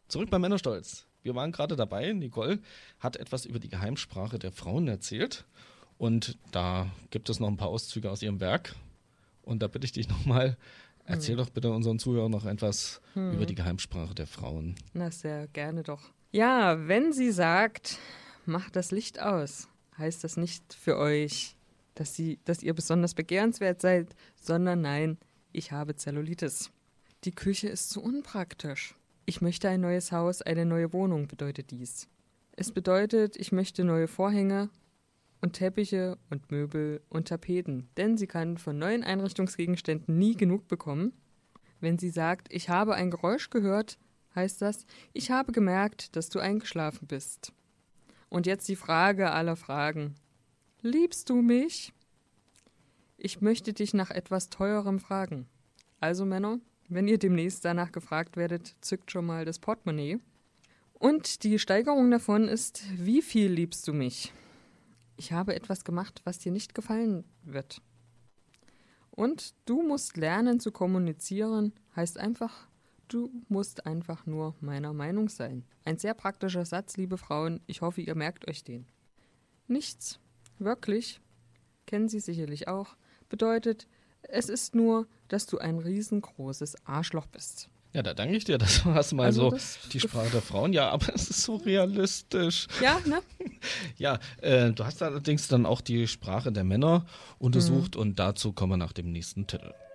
Zurück bei Männerstolz. Wir waren gerade dabei, Nicole hat etwas über die Geheimsprache der Frauen erzählt und da gibt es noch ein paar Auszüge aus ihrem Werk und da bitte ich dich nochmal, erzähl doch bitte unseren Zuhörern noch etwas über die Geheimsprache der Frauen. Na, sehr gerne doch. Ja, wenn sie sagt, macht das Licht aus, heißt das nicht für euch, dass ihr besonders begehrenswert seid, sondern nein, ich habe Zellulitis. Die Küche ist zu unpraktisch. Ich möchte ein neues Haus, eine neue Wohnung, bedeutet dies. Es bedeutet, ich möchte neue Vorhänge und Teppiche und Möbel und Tapeten, denn sie kann von neuen Einrichtungsgegenständen nie genug bekommen. Wenn sie sagt, ich habe ein Geräusch gehört, heißt das, ich habe gemerkt, dass du eingeschlafen bist. Und jetzt die Frage aller Fragen. Liebst du mich? Ich möchte dich nach etwas Teurem fragen. Also Männer, wenn ihr demnächst danach gefragt werdet, zückt schon mal das Portemonnaie. Und die Steigerung davon ist, wie viel liebst du mich? Ich habe etwas gemacht, was dir nicht gefallen wird. Und du musst lernen zu kommunizieren, heißt einfach, du musst einfach nur meiner Meinung sein. Ein sehr praktischer Satz, liebe Frauen, ich hoffe, ihr merkt euch den. Nichts, wirklich, kennen Sie sicherlich auch, bedeutet, es ist nur, dass du ein riesengroßes Arschloch bist. Ja, da danke ich dir, das war mal Also so die Sprache der Frauen. Ja, aber es ist so realistisch. Ja, ne? Ja, du hast allerdings dann auch die Sprache der Männer untersucht und dazu kommen wir nach dem nächsten Titel.